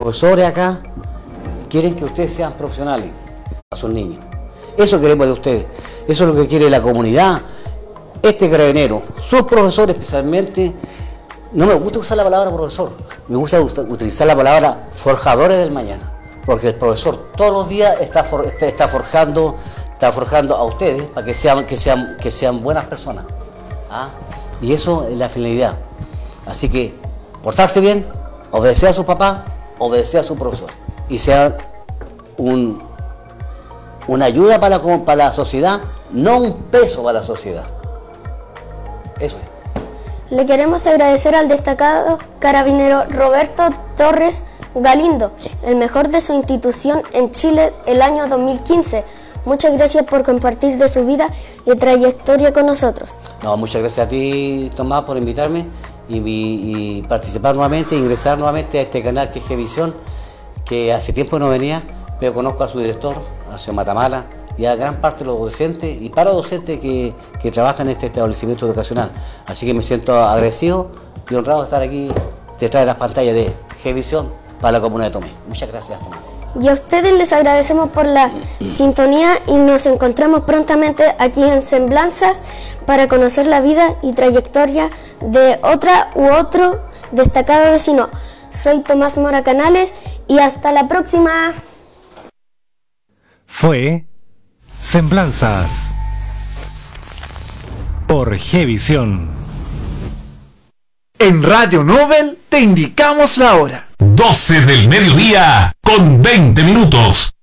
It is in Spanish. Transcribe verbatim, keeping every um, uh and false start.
profesores acá quieren que ustedes sean profesionales a sus niños. Eso queremos de ustedes. Eso es lo que quiere la comunidad. Este carabinero, sus profesores especialmente, no me gusta usar la palabra profesor, me gusta utilizar la palabra forjadores del mañana, porque el profesor todos los días está, for, está, está forjando, está forjando a ustedes para que sean, que sean, que sean buenas personas. ¿Ah? Y eso es la finalidad. Así que portarse bien, obedecer a su papá, obedecer a su profesor y sea un, una ayuda para la, para la sociedad, no un peso para la sociedad. Eso es. Le queremos agradecer al destacado carabinero Roberto Torres Galindo, el mejor de su institución en Chile el año dos mil quince. Muchas gracias por compartir de su vida y trayectoria con nosotros. No, muchas gracias a ti, Tomás, por invitarme y, y, y participar nuevamente, ingresar nuevamente a este canal que es Gevisión, que hace tiempo no venía, pero conozco a su director, a señor Matamala, y a gran parte de los docentes y paradocentes que, que trabajan en este establecimiento educacional. Así que me siento agradecido y honrado de estar aquí detrás de las pantallas de Gevisión para la comuna de Tomé. Muchas gracias, Tomás. Y a ustedes les agradecemos por la sintonía y nos encontramos prontamente aquí en Semblanzas para conocer la vida y trayectoria de otra u otro destacado vecino. Soy Tomás Mora Canales y hasta la próxima. Fue Semblanzas por Gevisión. En Radio Nobel te indicamos la hora. doce del mediodía con veinte minutos.